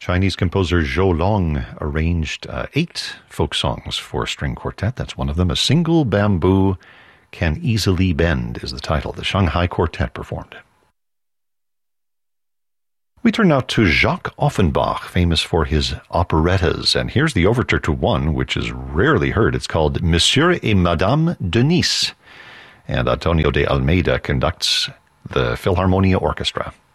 Chinese composer Zhou Long arranged 8 folk songs for string quartet. That's one of them. A Single Bamboo Can Easily Bend is the title. The Shanghai Quartet performed. We turn now to Jacques Offenbach, famous for his operettas. And here's the overture to one which is rarely heard. It's called Monsieur et Madame de Nice. And Antonio de Almeida conducts the Philharmonia Orchestra.